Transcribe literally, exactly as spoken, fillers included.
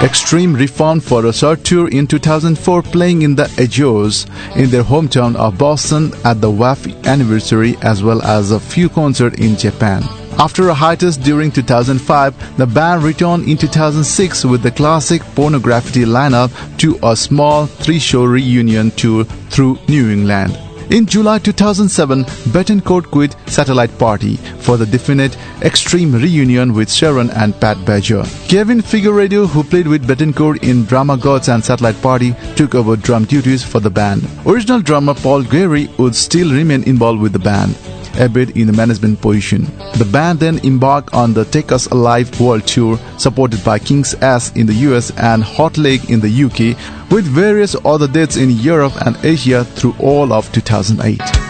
Extreme reformed for a short tour in two thousand four, playing in the Azores in their hometown of Boston at the W A F anniversary, as well as a few concerts in Japan. After a hiatus during two thousand five, the band returned in two thousand six with the classic Pornography lineup to a small three-show reunion tour through New England. In July two thousand seven, Betancourt quit Satellite Party for the definite Extreme reunion with Sharon and Pat Bejer. Kevin Figueredo, who played with Betancourt in Drama Gods and Satellite Party, took over drum duties for the band. Original drummer Paul Geary would still remain involved with the band, albeit in a management position. The band then embarked on the Take Us Alive World Tour, supported by King's Ass in the U S and Hot Leg in the U K, with various other dates in Europe and Asia through all of two thousand eight.